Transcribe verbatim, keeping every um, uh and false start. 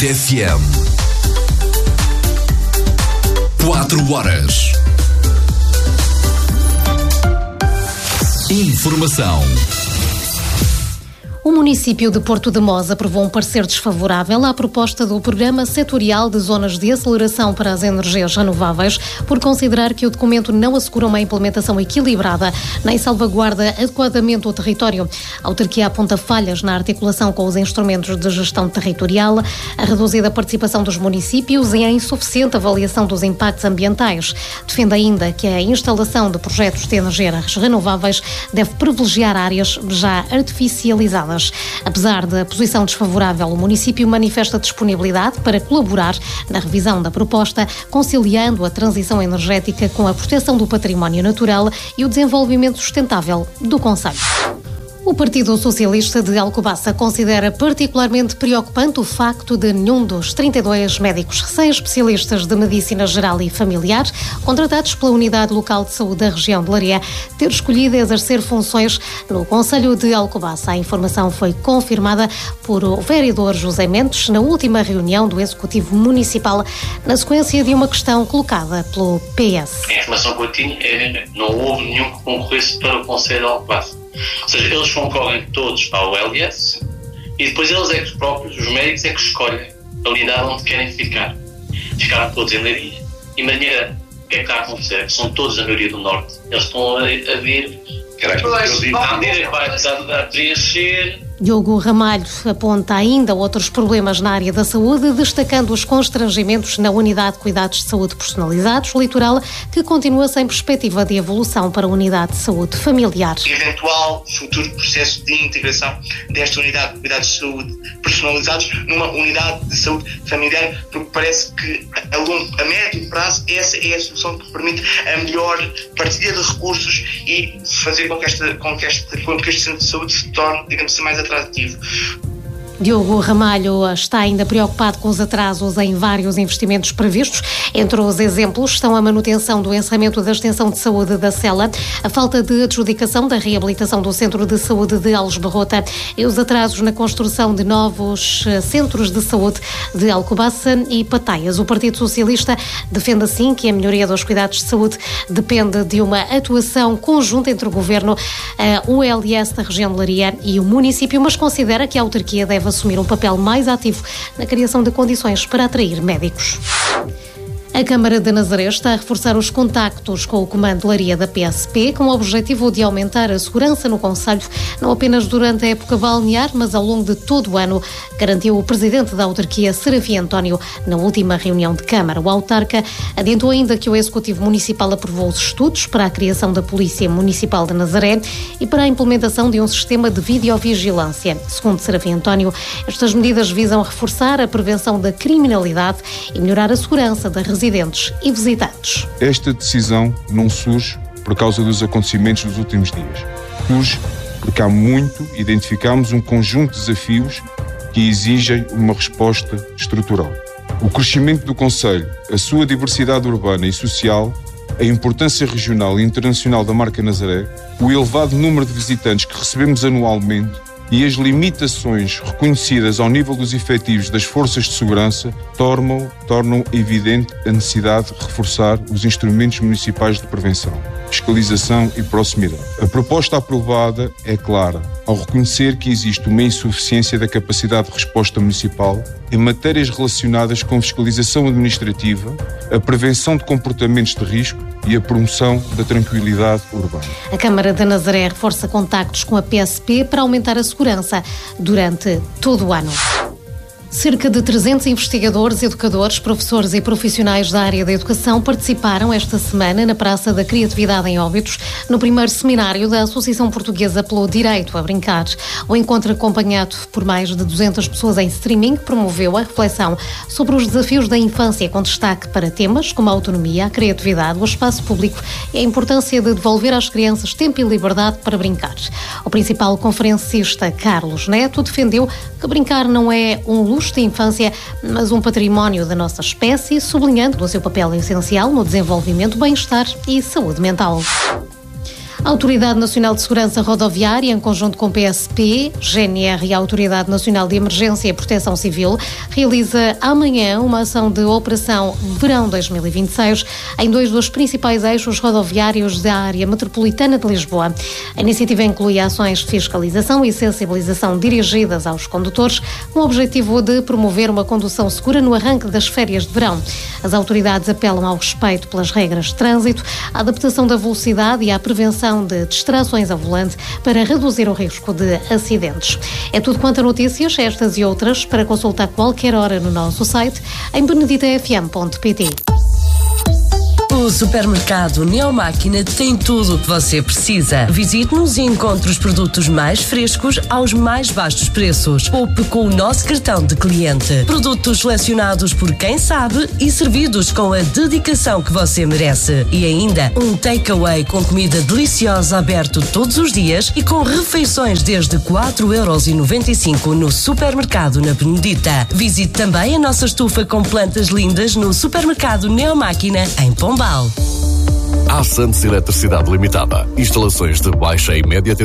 Saúde F M. Quatro horas. Informação. O município de Porto de Mós aprovou um parecer desfavorável à proposta do Programa Setorial de Zonas de Aceleração para as Energias Renováveis, por considerar que o documento não assegura uma implementação equilibrada nem salvaguarda adequadamente o território. A autarquia aponta falhas na articulação com os instrumentos de gestão territorial, a reduzida participação dos municípios e a insuficiente avaliação dos impactos ambientais. Defende ainda que a instalação de projetos de energias renováveis deve privilegiar áreas já artificializadas. Apesar da posição desfavorável, o município manifesta disponibilidade para colaborar na revisão da proposta, conciliando a transição energética com a proteção do património natural e o desenvolvimento sustentável do concelho. O Partido Socialista de Alcobaça considera particularmente preocupante o facto de nenhum dos trinta e dois médicos recém-especialistas de Medicina Geral e Familiar, contratados pela Unidade Local de Saúde da região de Leiria, ter escolhido exercer funções no Concelho de Alcobaça. A informação foi confirmada por o vereador José Mendes na última reunião do Executivo Municipal, na sequência de uma questão colocada pelo P S. A informação que eu tinha é que não houve nenhum que concorresse para o Concelho de Alcobaça. Ou seja, eles concorrem todos ao L S e depois eles é que próprios, os médicos, é que escolhem a unidade onde querem ficar. Ficaram todos em Leiria. E maneira, o que é que está a acontecer? São todos na maioria do Norte. Eles estão a, a vir a preencher. Diogo Ramalho aponta ainda outros problemas na área da saúde, destacando os constrangimentos na Unidade de Cuidados de Saúde Personalizados Litoral, que continua sem perspectiva de evolução para a Unidade de Saúde Familiar. Eventual futuro processo de integração desta Unidade de Cuidados de Saúde Personalizados numa Unidade de Saúde Familiar, porque parece que a, longo, a médio prazo essa é a solução que permite a melhor partilha de recursos e fazer com que, esta, com que, este, com que este centro de saúde se torne, digamos, mais atrativo. Diogo Ramalho está ainda preocupado com os atrasos em vários investimentos previstos. Entre os exemplos estão a manutenção do encerramento da extensão de saúde da Cela, a falta de adjudicação da reabilitação do Centro de Saúde de Alves Barrota e os atrasos na construção de novos centros de saúde de Alcobaça e Pataias. O Partido Socialista defende assim que a melhoria dos cuidados de saúde depende de uma atuação conjunta entre o Governo, o L S da região de Leiria e o município, mas considera que a autarquia deve assumir um papel mais ativo na criação de condições para atrair médicos. A Câmara de Nazaré está a reforçar os contactos com o Comando de Leiria da P S P, com o objetivo de aumentar a segurança no concelho, não apenas durante a época balnear, mas ao longo de todo o ano, garantiu o Presidente da autarquia, Serafim António, na última reunião de Câmara. O autarca adiantou ainda que o Executivo Municipal aprovou os estudos para a criação da Polícia Municipal de Nazaré e para a implementação de um sistema de videovigilância. Segundo Serafim António, estas medidas visam reforçar a prevenção da criminalidade e melhorar a segurança da residência e visitantes. Esta decisão não surge por causa dos acontecimentos dos últimos dias. Surge porque há muito identificamos um conjunto de desafios que exigem uma resposta estrutural. O crescimento do concelho, a sua diversidade urbana e social, a importância regional e internacional da marca Nazaré, o elevado número de visitantes que recebemos anualmente e as limitações reconhecidas ao nível dos efetivos das forças de segurança tornam, tornam evidente a necessidade de reforçar os instrumentos municipais de prevenção, fiscalização e proximidade. A proposta aprovada é clara, ao reconhecer que existe uma insuficiência da capacidade de resposta municipal em matérias relacionadas com fiscalização administrativa, a prevenção de comportamentos de risco e a promoção da tranquilidade urbana. A Câmara de Nazaré reforça contactos com a P S P para aumentar a segurança durante todo o ano. Cerca de trezentos investigadores, educadores, professores e profissionais da área da educação participaram esta semana na Praça da Criatividade em Óbidos, no primeiro seminário da Associação Portuguesa pelo Direito a Brincar. O encontro, acompanhado por mais de duzentas pessoas em streaming, promoveu a reflexão sobre os desafios da infância, com destaque para temas como a autonomia, a criatividade, o espaço público e a importância de devolver às crianças tempo e liberdade para brincar. O principal conferencista, Carlos Neto, defendeu que brincar não é um luxo de infância, mas um património da nossa espécie, sublinhando o seu papel essencial no desenvolvimento, bem-estar e saúde mental. A Autoridade Nacional de Segurança Rodoviária, em conjunto com o P S P, G N R e a Autoridade Nacional de Emergência e Proteção Civil, realiza amanhã uma ação de Operação Verão dois mil e vinte e seis em dois dos principais eixos rodoviários da área metropolitana de Lisboa. A iniciativa inclui ações de fiscalização e sensibilização dirigidas aos condutores, com o objetivo de promover uma condução segura no arranque das férias de verão. As autoridades apelam ao respeito pelas regras de trânsito, à adaptação da velocidade e à prevenção de distrações ao volante para reduzir o risco de acidentes. É tudo quanto a notícias, estas e outras, para consultar qualquer hora no nosso site em benedita f m ponto p t. O supermercado Neomáquina tem tudo o que você precisa. Visite-nos e encontre os produtos mais frescos aos mais baixos preços. Poupe com o nosso cartão de cliente. Produtos selecionados por quem sabe e servidos com a dedicação que você merece. E ainda um takeaway com comida deliciosa aberto todos os dias e com refeições desde quatro euros e noventa e cinco no supermercado na Benedita. Visite também a nossa estufa com plantas lindas no supermercado Neomáquina em Pombal. A Santos Eletricidade Limitada. Instalações de baixa e média tensão